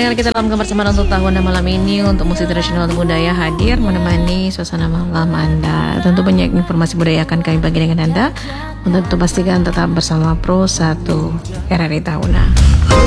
pendengar kita dalam kebersamaan untuk tahun malam ini untuk musik tradisional budaya hadir menemani suasana malam Anda. Tentu banyak informasi budaya akan kami bagi dengan Anda. Untuk pastikan tetap bersama Pro 1 RRI Tahuna.